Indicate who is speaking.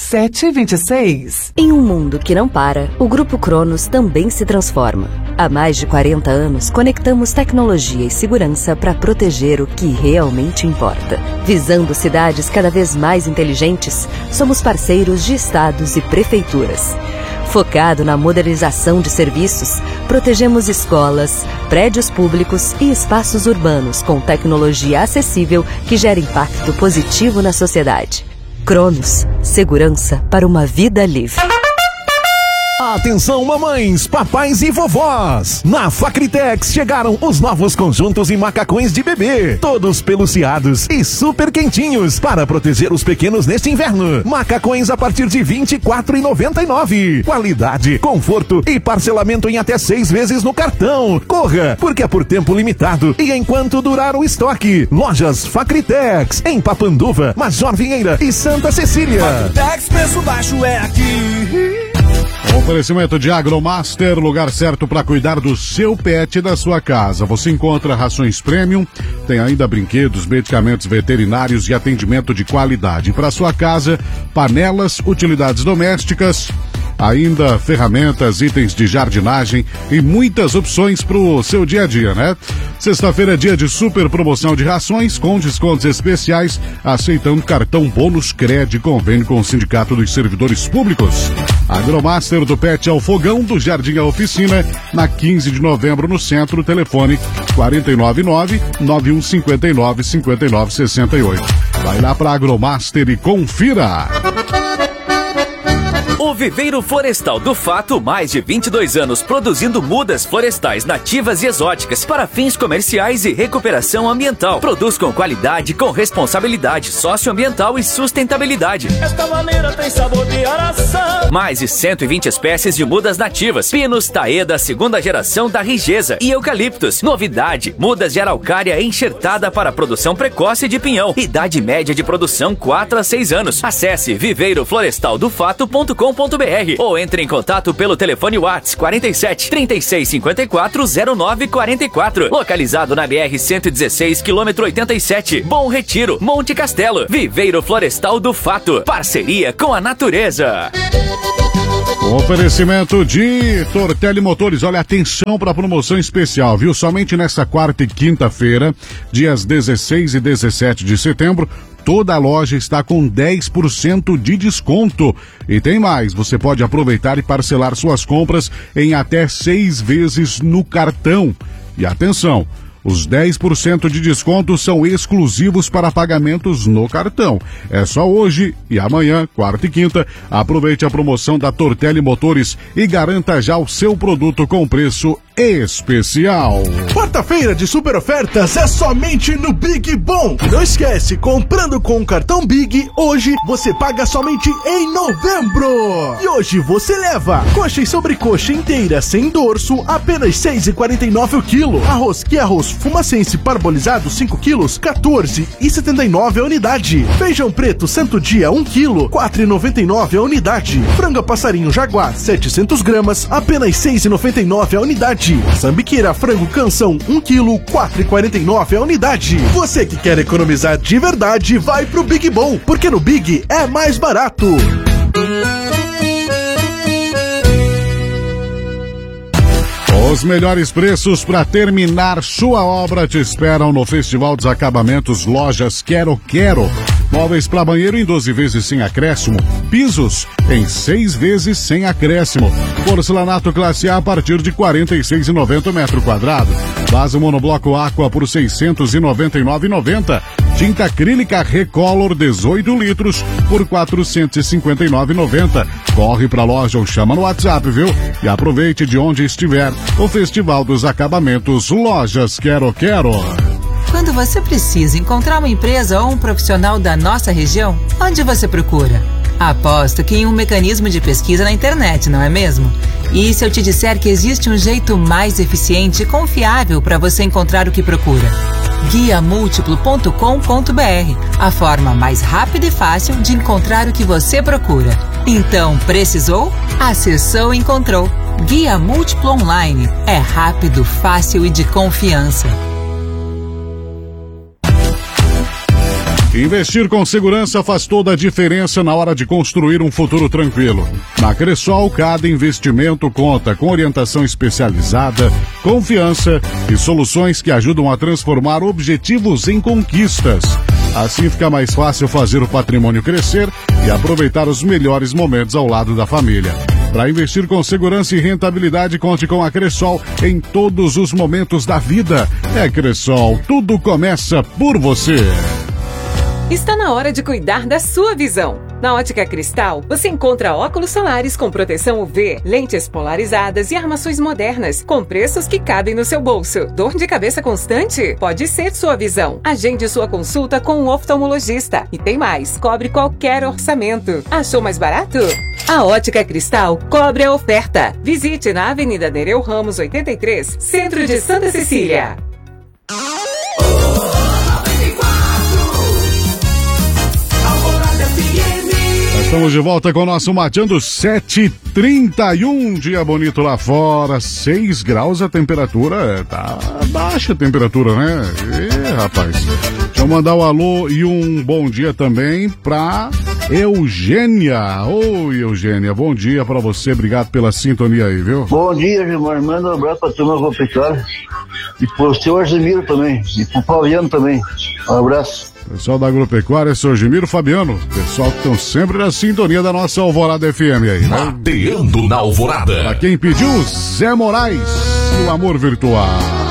Speaker 1: 726.
Speaker 2: Em um mundo que não para, o Grupo Cronos também se transforma. Há mais de 40 anos, conectamos tecnologia e segurança para proteger o que realmente importa. Visando cidades cada vez mais inteligentes, somos parceiros de estados e prefeituras. Focado na modernização de serviços, protegemos escolas, prédios públicos e espaços urbanos com tecnologia acessível que gera impacto positivo na sociedade. Cronos, segurança para uma vida livre.
Speaker 3: Atenção, mamães, papais e vovós! Na Facritex chegaram os novos conjuntos e macacões de bebê, todos peluciados e super quentinhos para proteger os pequenos neste inverno. Macacões a partir de R$ 24,99. Qualidade, conforto e parcelamento em até 6 vezes no cartão. Corra, porque é por tempo limitado e enquanto durar o estoque. Lojas Facritex, em Papanduva, Major Vinheira e Santa Cecília.
Speaker 4: Facritex, preço baixo é aqui.
Speaker 5: Oferecimento de Agromaster, lugar certo para cuidar do seu pet e da sua casa. Você encontra rações premium, tem ainda brinquedos, medicamentos veterinários e atendimento de qualidade. Para sua casa, panelas, utilidades domésticas, ainda ferramentas, itens de jardinagem e muitas opções para o seu dia a dia, né? Sexta-feira é dia de super promoção de rações com descontos especiais, aceitando cartão bônus Cred, convênio com o Sindicato dos Servidores Públicos. Agromaster do Pet ao Fogão, do Jardim à Oficina, na 15 de novembro no centro, telefone 499-9159-5968. Vai lá para Agromaster e confira!
Speaker 6: O Viveiro Florestal do Fato, mais de 22 anos produzindo mudas florestais nativas e exóticas para fins comerciais e recuperação ambiental. Produz com qualidade, com responsabilidade socioambiental e sustentabilidade.
Speaker 4: Esta maneira tem sabor de araçá.
Speaker 6: Mais de 120 espécies de mudas nativas. Pinos, taeda, segunda geração da Rigesa e eucaliptos. Novidade, mudas de araucária enxertada para produção precoce de pinhão. Idade média de produção 4 a 6 anos. Acesse viveiroflorestaldofato.com.br ou entre em contato pelo telefone WhatsApp 47 36 54 09 44. Localizado na BR 116, quilômetro 87, Bom Retiro, Monte Castelo. Viveiro Florestal do Fato, parceria com a natureza.
Speaker 5: Oferecimento de Tortelli Motores. Olha, atenção para a promoção especial, viu? Somente nesta quarta e quinta-feira, dias 16 e 17 de setembro, toda a loja está com 10% de desconto. E tem mais, você pode aproveitar e parcelar suas compras em até 6 vezes no cartão. E atenção, os 10% de desconto são exclusivos para pagamentos no cartão. É só hoje e amanhã, quarta e quinta. Aproveite a promoção da Tortelli Motores e garanta já o seu produto com preço especial.
Speaker 7: Quarta-feira de super ofertas é somente no Big Bom. Não esquece, comprando com o cartão Big, hoje você paga somente em novembro. E hoje você leva coxa e sobrecoxa inteira sem dorso, apenas R$ 6,49 o quilo. Arroz que arroz fumacense parbolizado 5 quilos, R$ 14,79 a unidade. Feijão preto Santo Dia 1 quilo, R$ 4,99 a unidade. Franga passarinho Jaguar 700 gramas, apenas R$ 6,99 a unidade. Sambiqueira frango canção 1 quilo, R$ 4,49 a unidade. Você que quer economizar de verdade, vai pro Big Bom, porque no Big é mais barato.
Speaker 5: Os melhores preços para terminar sua obra te esperam no Festival dos Acabamentos Lojas Quero Quero. Móveis para banheiro em 12 vezes sem acréscimo. Pisos em 6 vezes sem acréscimo. Porcelanato classe A a partir de R$ 46,90 metro quadrado. Vaso monobloco Aqua por R$ 699,90. Tinta acrílica Recolor 18 litros por R$ 459,90. Corre pra loja ou chama no WhatsApp, viu? E aproveite de onde estiver. O Festival dos Acabamentos Lojas Quero Quero.
Speaker 8: Quando você precisa encontrar uma empresa ou um profissional da nossa região, onde você procura? Aposto que em um mecanismo de pesquisa na internet, não é mesmo? E se eu te disser que existe um jeito mais eficiente e confiável para você encontrar o que procura? Guiamúltiplo.com.br, a forma mais rápida e fácil de encontrar o que você procura. Então, precisou? Acessou e encontrou. Guia Múltiplo Online. É rápido, fácil e de confiança.
Speaker 5: Investir com segurança faz toda a diferença na hora de construir um futuro tranquilo. Na Cressol, cada investimento conta com orientação especializada, confiança e soluções que ajudam a transformar objetivos em conquistas. Assim fica mais fácil fazer o patrimônio crescer e aproveitar os melhores momentos ao lado da família. Para investir com segurança e rentabilidade, conte com a Cressol em todos os momentos da vida. É Cressol, tudo começa por você.
Speaker 1: Está na hora de cuidar da sua visão. Na Ótica Cristal, você encontra óculos solares com proteção UV, lentes polarizadas e armações modernas, com preços que cabem no seu bolso. Dor de cabeça constante? Pode ser sua visão. Agende sua consulta com um oftalmologista. E tem mais, cobre qualquer orçamento. Achou mais barato? A Ótica Cristal cobre a oferta. Visite na Avenida Nereu Ramos 83, Centro de Santa Cecília.
Speaker 5: Estamos de volta com o nosso Mateando 7h31, dia bonito lá fora, 6 graus a temperatura, tá baixa a temperatura, né? Rapaz, deixa eu mandar um alô e um bom dia também pra Eugênia. Oi, Eugênia, bom dia pra você, obrigado pela sintonia aí, viu?
Speaker 9: Bom dia, Gilmar, manda um abraço pra turma Agropecuária e pro seu Argemiro também, e pro Fabiano também, um abraço.
Speaker 5: Pessoal da Agropecuária, seu Gimiro Fabiano, pessoal que estão sempre na sintonia da nossa Alvorada FM aí, né?
Speaker 3: Mateando na Alvorada.
Speaker 5: Pra quem pediu, Zé Moraes, o amor virtual.